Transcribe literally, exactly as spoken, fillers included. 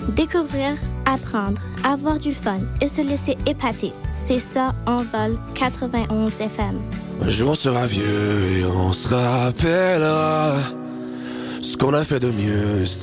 Découvrir, apprendre, avoir du fun et se laisser épater. C'est ça, Envol quatre-vingt-onze F M. Un jour on sera vieux et on se rappellera ce qu'on a fait de mieux.